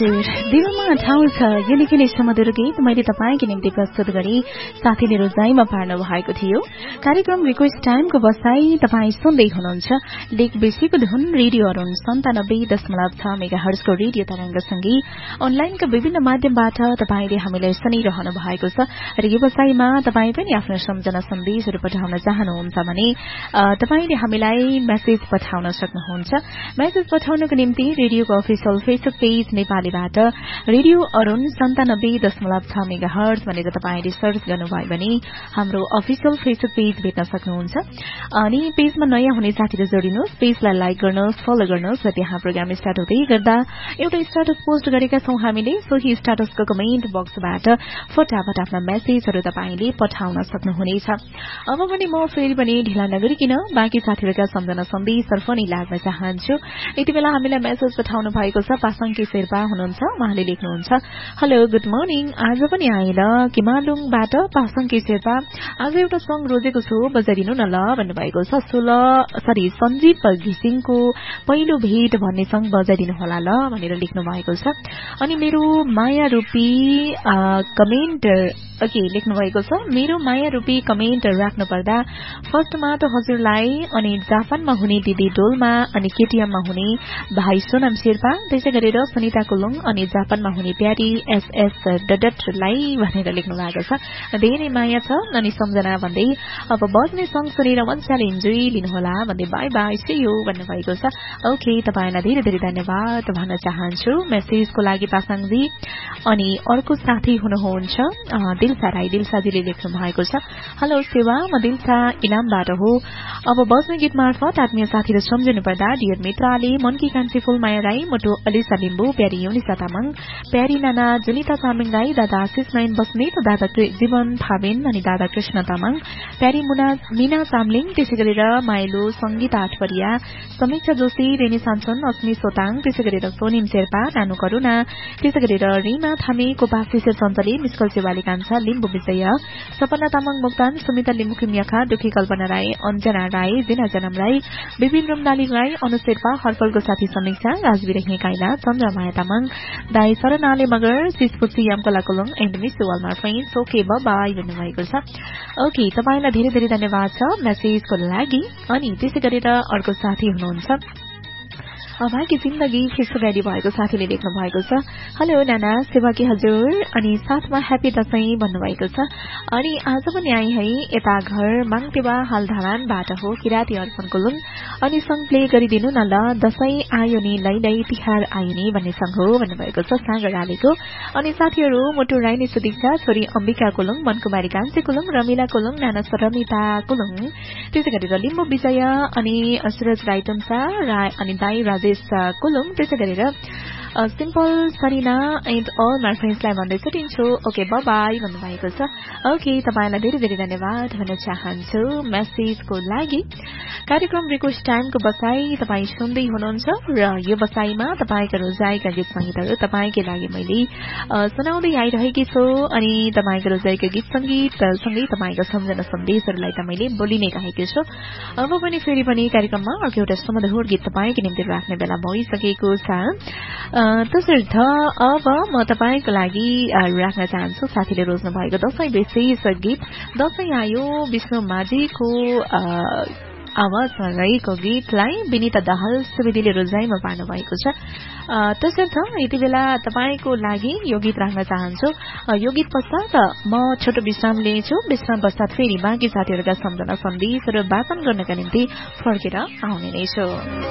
हजुर दिलमा ठाउँ छ यो निकै नै सुमधुर गीत मैले तपाईको निम्ति प्रस्तुत गरी साथीले रोजाइमा पार्नु भएको थियो। कार्यक्रम रिक्वेस्ट टाइमको बसाई तपाईँ सुन्दै हुनुहुन्छ लेक बेसीको धुन रेडियो अरुण 97.6 मेगाहर्जको रेडियो तरंगसँगै अनलाइनका विभिन्न माध्यमबाट तपाईले हामीलाई सुनिरहनु भएको छ र यो बसाईमा तपाईँ पनि आफ्नो सम्झना सन्देशहरू पठाउन चाहनुहुन्छ भने तपाईले हामीलाई मेसेज पठाउन सक्नुहुन्छ। मेसेज पठाउनको निम्ति रेडियोको अफिसियल फेसबुक पेज नेपालीबाट रेडियो अरुण 97.6 मेगाहर्ज भनेर तपाईले सर्च गर्नुभयो भने हाम्रो अफिसियल फेसबुक पेज भेट्न सक्नुहुन्छ। अनि पेजमा नयाँ हुने साथीले जोडिनुहोस्, पेजलाई लाइक गर्नुहोस्, फलो गर्नुहोस् र त्यहाँ प्रोग्राम स्टार्ट हुँदै गर्दा एउटा स्ट्याटस पोस्ट गरेका छौं हामीले। सोही स्ट्याटसको कमेन्ट बक्सबाट फटाफट आफ्ना मेसेजहरू तपाईले पठाउन सक्नुहुनेछ। अब पनि म फेरि पनि ढिला नगरिकन बाँकी साथीहरूका सम्झना सन्देशतर्फ नै लाग्न चाहन्छु। यति बेला हामीलाई मेसेज पठाउनु भएको छ पासङकी शेर्पा हुनुहुन्छ। उहाँले लेख्नुहुन्छ हेलो गुड मर्निङ, आज पनि आएन किमालुङबाट पासङकी शेर्पा, आज एउटा सङ रोजेको छु बजाइदिनु न ल भन्नुभएको छ। सञ्जीव घिसिङको पहिलो भेट भन्ने सङ बजाइदिनु होला ल भनेर लेख्नु भएको छ। अनि मेरो माया रूपी कमेन्ट लेख्नु भएको छ। मेरो माया रूपी कमेन्ट राख्नु पर्दा फर्स्टमा त हजुरलाई अनि जापानमा हुने दिदी डोलमा अनि केटीएममा हुने भाइ सोनाम शेर्पा, त्यसै गरेर सुनिता कुलुङ अनि जापानमा हुने प्यारी एसएस डडटलाई भनेर लेख्नु भएको छ। धेरै माया छ अनि सम्झना भन्दै अब बज्ने सङ सुनेर मजाले इन्जोय लिनुहोला भन्दै बाई बाई सी यू भन्नुभएको छ। ओके, तपाईलाई धेरै धेरै धन्यवाद भन्न चाहन्छु मेसेजको लागि पासाङजी। अनि अर्को साथी हुनुहुन्छ दिलसा राई, दिलसाजीले लेख्नु भएको छ हेलो सेवा, म दिलसा इलामबाट हो। अब बज्ने गीत मार्फत आत्मीय साथीले सम्झिनु पर्दा डियर मित्रले मनकी कान्छी फुलमाया राई, मोटो अलिसा लिम्बू, प्यारी युनिसा तामाङ, प्यारी नाना जुनिता चामिङ राई, दादा आशिष नयन बस्नेत, दादा जीवन थाबेन अनि दादा कृष्ण तामाङ, प्यारी मीना चामलिङ, त्यसै गरेर माइलो संगीता आठपरिया, समीक्षा जोशी, रेनी सान्छन, अस्मी सोताङ, त्यसै गरेर सोनिम शेर्पा, नानु करुणा, त्यसै गरेर रिमा थामी, कोपासी चञ्चली, मिस्कल सेवाली कान्छा, लिम्बू विजय, सपना तामाङ मोक्तान, सुमिता लिम्बू किमियाखा, दुखी कल्पना राई, अञ्जना राई, जिना जनम राई, विपिन रुमलाली राई, अनु शेर्पा, हर्पलको साथी समीक्षा, राजवीर काइला, चन्द्रमाया तामाङ, दाई शरणाले Magar, सिसपुसी यामकला Kulung and miss वालमार friends. Okay by भन्नुभएको छ। ओके, तपाईलाई धेरै धेरै धन्यवाद छ मेसेजको लागि। अनि त्यसै गरेर अर्को साथी हुनुहुन्छ भाइकी जिन्दगी फेसबुक आइडी भएको साथीले लेख्नु भएको छ हेलो नाना सेवाकी हजुर अनि साथमा ह्यापी दशैं भन्नुभएको छ। अनि आज पनि आए है यता घर माङतेवा हालधारानबाट हो किराती अर्पण कुलुङ अनि सङ प्ले गरिदिनु न ल, दशैं आयो नि लै तिहार आयो नि भन्ने सङ हो भन्नुभएको छ सागर आलेको। अनि साथीहरू मोटु राईनी सुदीक्षा, छोरी अम्बिका कुलुङ, मनकुमारी कान्छी कुलुङ, रमिला कुलुङ, नाना सरमिता कुलुङ, त्यसै गरेर लिम्बू विजय अनि सुरज राई टुम्सा अनि दाई राजेश कुलुङ, त्यसै गरेर simple Sarina and all my फ्रेन्ड्सलाई भन्दै छुटिन्छु। ओके बाई भन्नुभएको छ। ओके, तपाईलाई धेरै धेरै धन्यवाद भन्न चाहन्छु मेसेजको लागि। कार्यक्रम रिक्वेस्ट टाइमको बसाई तपाईँ सुन्दै हुनुहुन्छ र यो बसाईमा तपाईँका रोजाइका गीत संगीतहरू तपाईँकै लागि मैले सुनाउँदै आइरहेकी छु। अनि तपाईँको रोजाइका गीत संगीत सँगै तपाईँका सम्झना सन्देशहरूलाई त मैले बोलि नै रहेकी छु। अब पनि फेरि पनि कार्यक्रममा अर्को एउटा सुमधुर गीत तपाईँको निम्ति राख्ने बेला भइसकेको छ। तसर्थ अब म तपाईको लागि राख्न चाहन्छु साथीले रोज्नु भएको दशैं विशेष गीत दशैं आयो विष्णु माझीको आवाजमा रहेको गीतलाई विनिता दाहाल सुवेदीले रोजाइमा पार्नु भएको छ। तसर्थ यति बेला तपाईको लागि यो गीत राख्न चाहन्छु। यो गीत पश्चात म छोटो विश्राम लिनेछु। विश्राम पश्चात फेरि बाँकी साथीहरूका सम्झना सन्देशहरू वाचन गर्नका निम्ति फर्केर आउने नै छु।